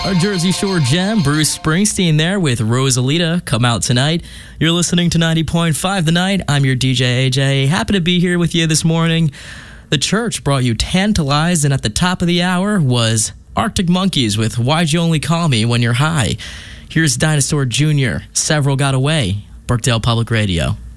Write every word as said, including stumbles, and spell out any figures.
Our Jersey Shore gem, Bruce Springsteen there with Rosalita, come out tonight. You're listening to ninety point five The Night. I'm your D J A J. Happy to be here with you this morning. The Church brought you Tantalize, and at the top of the hour was Arctic Monkeys with Why'd You Only Call Me When You're High. Here's Dinosaur Junior, Several Got Away, Brookdale Public Radio.